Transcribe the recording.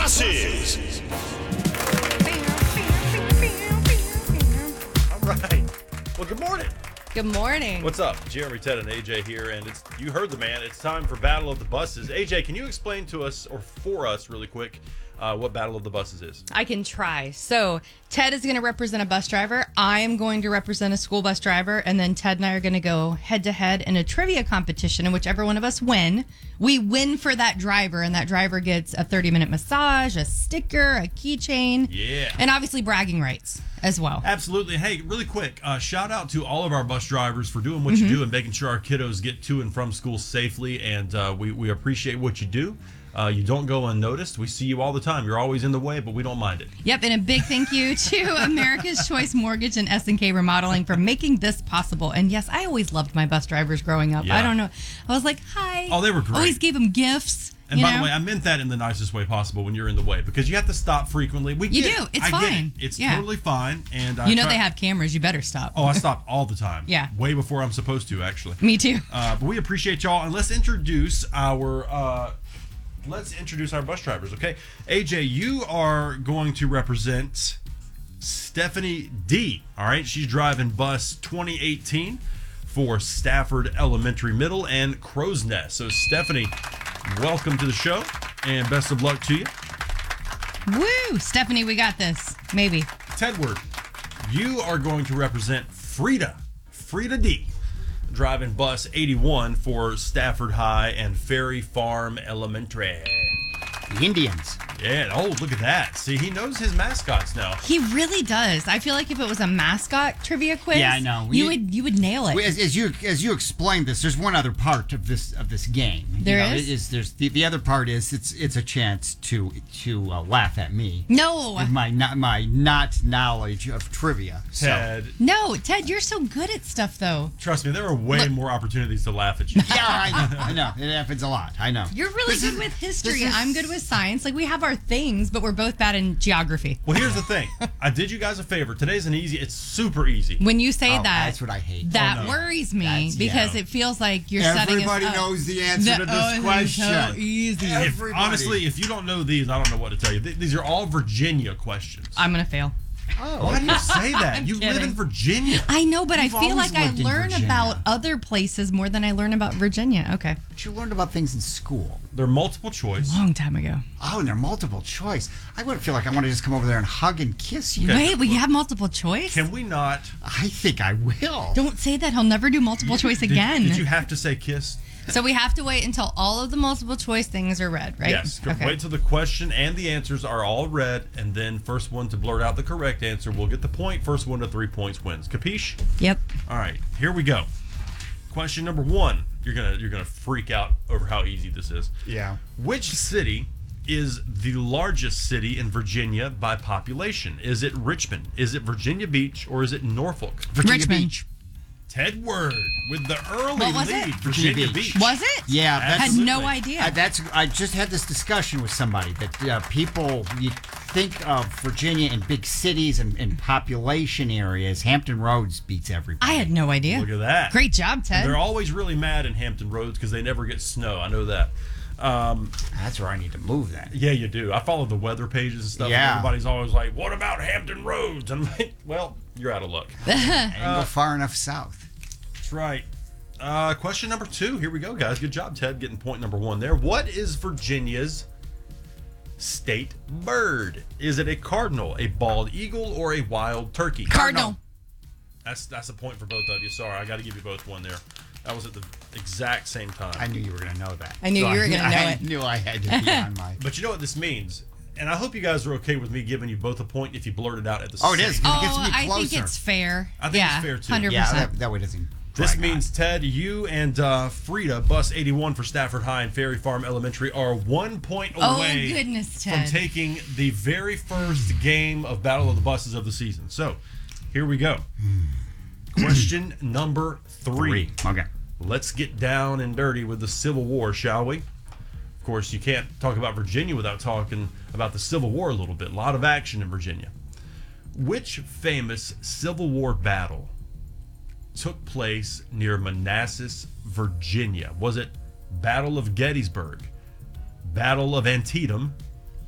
buses. All right. Well, good morning. Good morning. What's up? Jeremy, Ted, and AJ here, and you heard the man. It's time for Battle of the Buses. AJ, can you explain to us, or for us really quick, what Battle of the Buses is? I can try. So Ted is going to represent a bus driver. I am going to represent a school bus driver. And then Ted and I are going to go head to head in a trivia competition in whichever one of us win. We win for that driver, and that driver gets a 30-minute massage, a sticker, a keychain. Yeah. And obviously bragging rights as well. Absolutely. Hey, really quick, shout out to all of our bus drivers for doing what you do and making sure our kiddos get to and from school safely. And we appreciate what you do. You don't go unnoticed. We see you all the time. You're always in the way, but we don't mind it. Yep, and a big thank you to America's Choice Mortgage and S&K Remodeling for making this possible. And yes, I always loved my bus drivers growing up. Yeah. I don't know. I was like, hi. Oh, they were great. Always gave them gifts. And by the way, I meant that in the nicest way possible when you're in the way, because you have to stop frequently. You do. It's I fine. Get it. It's Yeah. totally fine. And they have cameras. You better stop. Oh, I stop all the time. Yeah. Way before I'm supposed to, actually. Me too. But we appreciate y'all, and let's introduce our bus drivers, okay? AJ, you are going to represent Stephanie D. All right, she's driving bus 2018 for Stafford Elementary Middle and Crow's Nest. So, Stephanie, welcome to the show, and best of luck to you. Woo! Stephanie, we got this. Maybe. Tedward, you are going to represent Frida D, driving bus 81 for Stafford High and Ferry Farm Elementary. The Indians. Yeah, oh, look at that. See, he knows his mascots now. He really does. I feel like if it was a mascot trivia quiz, Yeah, I know. You would nail it. As you explained this, there's one other part of this game. There is? There's the other part is it's a chance to laugh at me. No. With my not knowledge of trivia. Ted, No, Ted, you're so good at stuff, though. trust me, there are way more opportunities to laugh at you. Yeah, I know. It happens a lot. I know. You're really This good is- with history. this is- I'm good with science. Like, we have our things, but we're both bad in geography. Well, here's the thing. I did you guys a favor. Today's it's super easy. When you say Oh, that, that's what I hate. that Oh, no. worries me That's- because yeah. it feels like you're setting us Everybody up. knows the answer to this this is question. so easy. Honestly, if you don't know these, I don't know what to tell you. These are all Virginia questions. I'm going to fail. Why do you say that? You live in kidding. Virginia. I know, but You've I feel always like I lived in learn Virginia. about other places more than I learn about Virginia. Okay. But you learned about things in school. They're multiple choice. Long time ago. Oh, and they're multiple choice. I would feel like I want to just come over there and hug and kiss you. Okay. Wait, we have multiple choice? Can we not? I think I will. Don't say that. He'll never do multiple choice again. Did you have to say kiss? So we have to wait until all of the multiple choice things are read, right? Yes. Okay. Wait till the question and the answers are all read, and then first one to blurt out the correct answer will get the point. First one to 3 points wins. Capiche? Yep. All right. Here we go. Question number 1. You're gonna freak out over how easy this is. Yeah. Which city is the largest city in Virginia by population? Is it Richmond? Is it Virginia Beach? Or is it Norfolk? Virginia Richmond. Beach. Tedward with the early What was lead. it? Virginia Virginia Beach. Beach. Was it? Yeah, Had that's no Absolutely. idea. I just had this discussion with somebody that people you think of Virginia in big cities and population areas. Hampton Roads beats everybody. I had no idea. Look at that. Great job, Ted. They're always really mad in Hampton Roads because they never get snow. I know that. That's where I need to move then. Yeah, you do. I follow the weather pages and stuff. Yeah. And everybody's always like, "What about Hampton Roads?" And I'm like, "Well, you're out of luck." And go far enough south. That's right. Question number 2. Here we go, guys. Good job, Ted, getting point number 1 there. What is Virginia's state bird? Is it a cardinal, a bald eagle, or a wild turkey? Cardinal. That's a point for both of you. Sorry, I got to give you both one there. That was at the exact same time. I knew you were going to know that. I knew you were gonna know I it. knew I had to be on my. But you know what this means? And I hope you guys are okay with me giving you both a point if you blurt it out at the Oh, it same is. time. It gets Oh, me I closer. think it's fair. I think it's fair, too. 100%. Yeah, that way doesn't. This drag on. means, Ted, you and Frida, bus 81 for Stafford High and Ferry Farm Elementary, are 1 point Oh, away goodness, from Ted. taking the very first game of Battle of the Buses of the season. So, here we go. Question number 3. Okay. Let's get down and dirty with the Civil War, shall we? Of course, you can't talk about Virginia without talking about the Civil War a little bit. A lot of action in Virginia. Which famous Civil War battle took place near Manassas, Virginia? Was it Battle of Gettysburg, Battle of Antietam,